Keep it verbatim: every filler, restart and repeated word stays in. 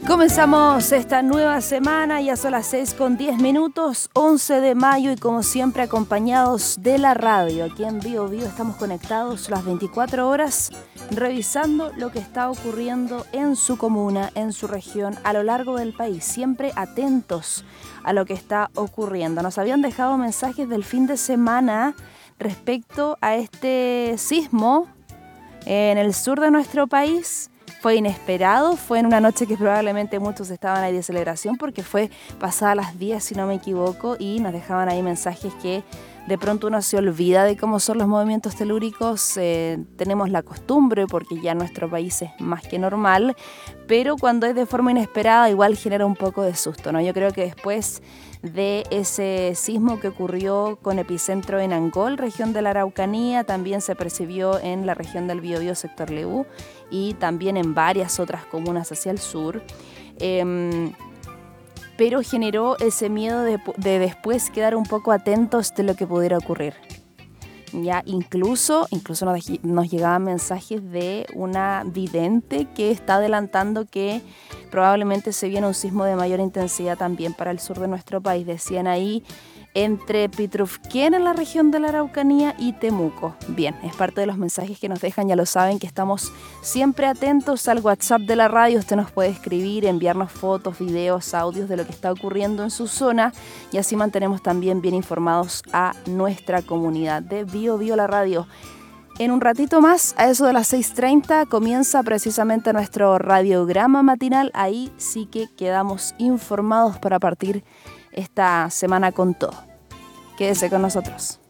Comenzamos esta nueva semana, ya son las seis con diez minutos, once de mayo, y como siempre acompañados de la radio. Aquí en Bio Bio estamos conectados las veinticuatro horas revisando lo que está ocurriendo en su comuna, en su región, a lo largo del país, siempre atentos a lo que está ocurriendo. Nos habían dejado mensajes del fin de semana respecto a este sismo en el sur de nuestro país. Fue inesperado, fue en una noche que probablemente muchos estaban ahí de celebración porque fue pasada las diez, si no me equivoco, y nos dejaban ahí mensajes que de pronto uno se olvida de cómo son los movimientos telúricos. Eh, tenemos la costumbre porque ya nuestro país es más que normal, pero cuando es de forma inesperada igual genera un poco de susto, ¿no? Yo creo que después de ese sismo que ocurrió con epicentro en Angol, región de la Araucanía, también se percibió en la región del Biobío, sector Leú, y también en varias otras comunas hacia el sur. Eh, pero generó ese miedo de, de después quedar un poco atentos de lo que pudiera ocurrir. Ya incluso, incluso nos, nos llegaban mensajes de una vidente que está adelantando que probablemente se viene un sismo de mayor intensidad también para el sur de nuestro país. Decían ahí entre Pitrufquén en la región de la Araucanía y Temuco. Bien, es parte de los mensajes que nos dejan, ya lo saben, que estamos siempre atentos al WhatsApp de la radio. Usted nos puede escribir, enviarnos fotos, videos, audios de lo que está ocurriendo en su zona, y así mantenemos también bien informados a nuestra comunidad de Bio Bio la radio. En un ratito más, a eso de las seis treinta, comienza precisamente nuestro radiograma matinal. Ahí sí que quedamos informados para partir esta semana con todo. Quédese con nosotros.